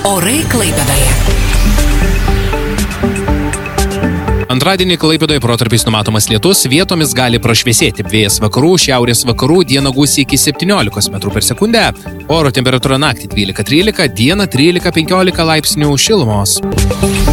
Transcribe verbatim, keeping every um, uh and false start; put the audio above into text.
Orai Klaipėdoje. Antradienį Klaipėdoje protarpiais numatomas lietus, vietomis gali prašviesėti. Vėjas vakarų, šiaurės vakarų, dieną gūsiai iki septyniolikos metrų per sekundę. Oro temperatūra naktį dvylika trylika, dieną trylika penkiolika laipsnių šilumos.